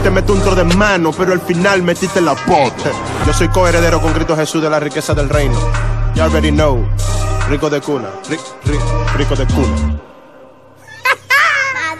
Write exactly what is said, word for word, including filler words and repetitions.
Te meto un tro de mano, pero al final metiste la pota. Yo soy coheredero con Cristo Jesús de la riqueza del reino. You already know. Rico de cuna, ri, ri, rico de cuna.